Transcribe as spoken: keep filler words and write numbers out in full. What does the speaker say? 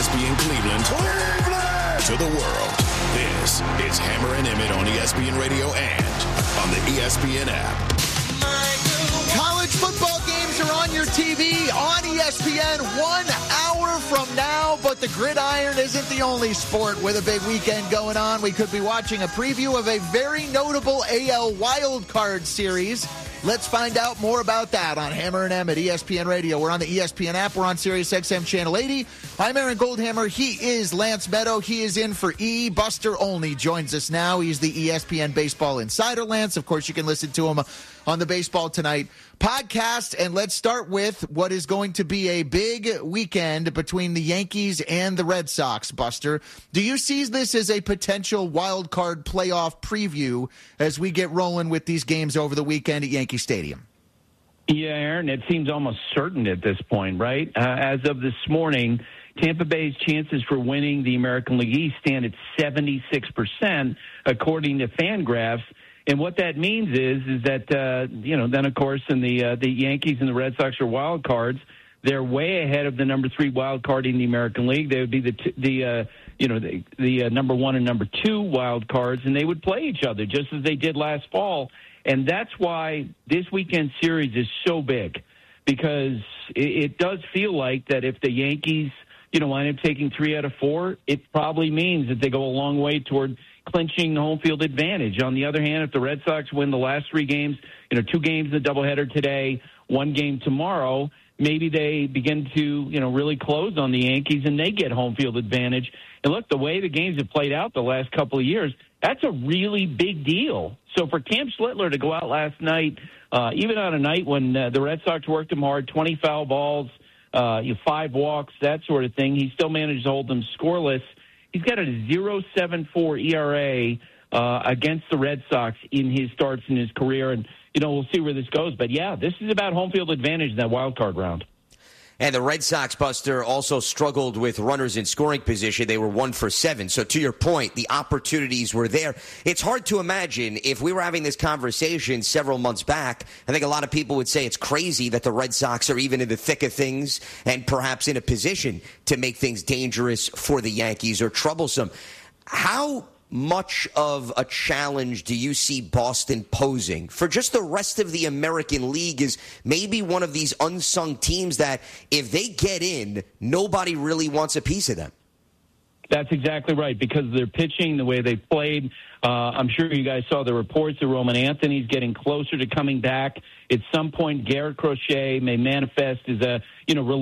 P N Cleveland, Cleveland to the world. This is Hammer and Emmett on E S P N Radio and on the E S P N app. College football games are on your T V on E S P N one hour from now, but the gridiron isn't the only sport with a big weekend going on. We could be watching a preview of a very notable A L wildcard series. Let's find out more about that on Hammer and Emmett, E S P N Radio. We're on the E S P N app. We're on Sirius X M Channel eighty. I'm Aaron Goldhammer. He is Lance Meadow. He is in for E. Buster Olney joins us now. He's the E S P N Baseball Insider, Lance. Of course, you can listen to him on the Baseball Tonight podcast. And let's start with what is going to be a big weekend between the Yankees and the Red Sox, Buster. Do you see this as a potential wild card playoff preview as we get rolling with these games over the weekend at Yankee Stadium? Yeah, Aaron, it seems almost certain at this point, right? Uh, as of this morning, Tampa Bay's chances for winning the American League East stand at seventy-six percent, according to Fangraphs. And what that means is, is that, uh, you know, then, of course, in the uh, the Yankees and the Red Sox are wild cards. They're way ahead of the number three wild card in the American League. They would be the, t- the uh, you know, the, the uh, number one and number two wild cards, and they would play each other just as they did last fall. And that's why this weekend series is so big, because it, it does feel like that if the Yankees, you know, wind up taking three out of four, it probably means that they go a long way toward clinching the home field advantage. On the other hand, if the Red Sox win the last three games, you know, two games in the doubleheader today, one game tomorrow, maybe they begin to, you know, really close on the Yankees and they get home field advantage. And look, the way the games have played out the last couple of years, that's a really big deal. So for Cam Schlittler to go out last night, uh, even on a night when uh, the Red Sox worked him hard, twenty foul balls, uh, you know, five walks, that sort of thing, he still managed to hold them scoreless. He's got a point oh seven four E R A uh, against the Red Sox in his starts in his career. And, you know, we'll see where this goes. But, yeah, this is about home field advantage in that wild card round. And the Red Sox, Buster, also struggled with runners in scoring position. They were one for seven. So to your point, the opportunities were there. It's hard to imagine if we were having this conversation several months back. I think a lot of people would say it's crazy that the Red Sox are even in the thick of things and perhaps in a position to make things dangerous for the Yankees or troublesome. How much of a challenge do you see Boston posing for just the rest of the American League is maybe one of these unsung teams that if they get in, nobody really wants a piece of them? That's exactly right, because of their pitching, the way they played. Uh, I'm sure you guys saw the reports that Roman Anthony's getting closer to coming back. At some point, Garrett Crochet may manifest as a, you know,